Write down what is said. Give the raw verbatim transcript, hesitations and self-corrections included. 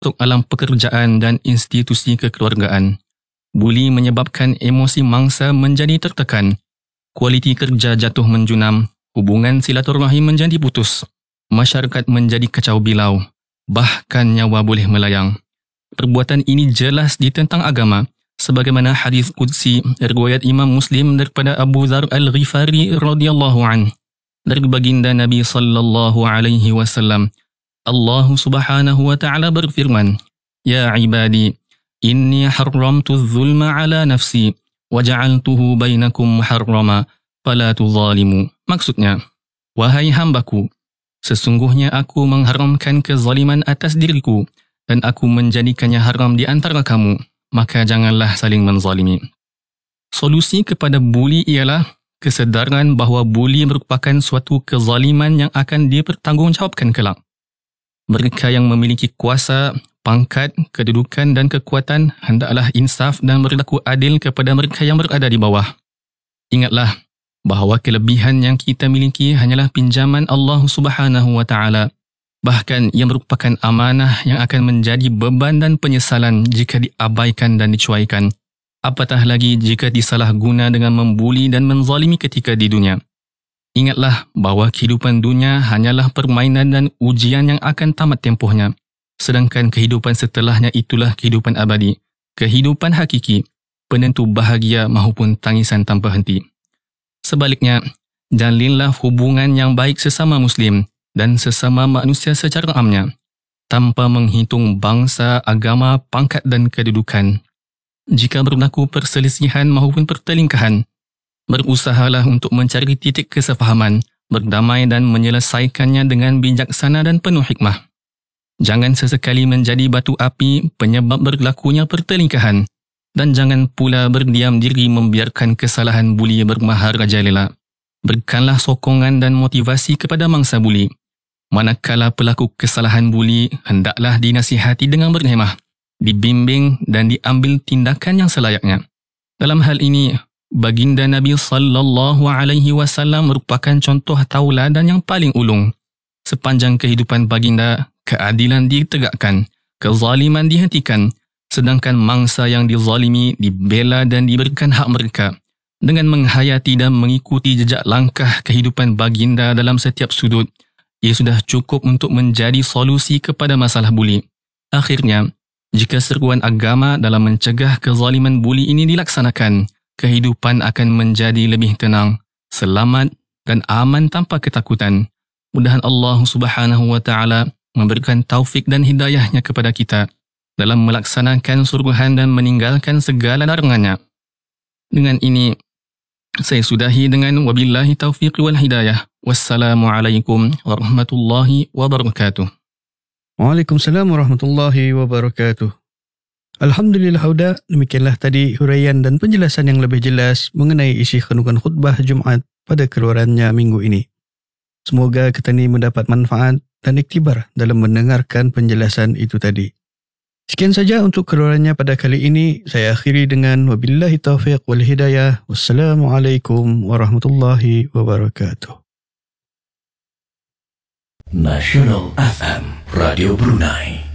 untuk alam pekerjaan dan institusi kekeluargaan. Buli menyebabkan emosi mangsa menjadi tertekan, kualiti kerja jatuh menjunam, hubungan silaturahim menjadi putus, masyarakat menjadi kacau bilau, bahkan nyawa boleh melayang. Perbuatan ini jelas ditentang agama, sebagaimana hadis qudsi riwayat Imam Muslim daripada Abu Dzar Al-Ghifari radhiyallahu anhu dari baginda Nabi sallallahu alaihi wasallam. Allah Subhanahu wa taala berfirman, "Ya ibadi, inni harramtu adh-dhulma ala nafsi wa ja'altuhu bainakum muharrama fala tudzalimu." Maksudnya, wahai hambaku, sesungguhnya aku mengharamkan kezaliman atas diriku dan aku menjadikannya haram di antara kamu, maka janganlah saling menzalimi. Solusi kepada buli ialah kesedaran bahawa buli merupakan suatu kezaliman yang akan dipertanggungjawabkan kelak. Mereka yang memiliki kuasa, pangkat, kedudukan dan kekuatan hendaklah insaf dan berlaku adil kepada mereka yang berada di bawah. Ingatlah bahawa kelebihan yang kita miliki hanyalah pinjaman Allah Subhanahu wa taala. Bahkan ia merupakan amanah yang akan menjadi beban dan penyesalan jika diabaikan dan dicuaikan. Apatah lagi jika disalahguna dengan membuli dan menzalimi ketika di dunia. Ingatlah bahawa kehidupan dunia hanyalah permainan dan ujian yang akan tamat tempohnya. Sedangkan kehidupan setelahnya itulah kehidupan abadi, kehidupan hakiki, penentu bahagia maupun tangisan tanpa henti. Sebaliknya, jalinlah hubungan yang baik sesama Muslim dan sesama manusia secara amnya, tanpa menghitung bangsa, agama, pangkat dan kedudukan. Jika berlaku perselisihan maupun pertelingkahan, berusahalah untuk mencari titik kesefahaman, berdamai dan menyelesaikannya dengan bijaksana dan penuh hikmah. Jangan sesekali menjadi batu api penyebab berlakunya pertelingkahan dan jangan pula berdiam diri membiarkan kesalahan buli bermaharajalela. Berikanlah sokongan dan motivasi kepada mangsa buli. Manakala pelaku kesalahan buli hendaklah dinasihati dengan berhemah, dibimbing dan diambil tindakan yang selayaknya. Dalam hal ini, baginda Nabi sallallahu alaihi wasallam merupakan contoh tauladan yang paling ulung. Sepanjang kehidupan baginda, keadilan ditegakkan, kezaliman dihentikan, sedangkan mangsa yang dizalimi dibela dan diberikan hak mereka. Dengan menghayati dan mengikuti jejak langkah kehidupan baginda dalam setiap sudut, ia sudah cukup untuk menjadi solusi kepada masalah buli. Akhirnya, jika seruan agama dalam mencegah kezaliman buli ini dilaksanakan, kehidupan akan menjadi lebih tenang, selamat dan aman tanpa ketakutan. Mudahan Allah Subhanahu wa taala memberikan taufik dan hidayahnya kepada kita dalam melaksanakan suruhan dan meninggalkan segala larangannya. Dengan ini, saya sudahi dengan wabillahi taufiq wal hidayah. Wassalamualaikum warahmatullahi wabarakatuh. Waalaikumsalam warahmatullahi wabarakatuh. Alhamdulillah Huda, demikianlah tadi huraian dan penjelasan yang lebih jelas mengenai isi kandungan khutbah Jumaat pada keluarannya minggu ini. Semoga kita ini mendapat manfaat dan iktibar dalam mendengarkan penjelasan itu tadi. Sekian saja untuk keluarannya pada kali ini. Saya akhiri dengan wabillahi taufiq wal hidayah. Wassalamualaikum warahmatullahi wabarakatuh. Nasional F M Radio Brunei.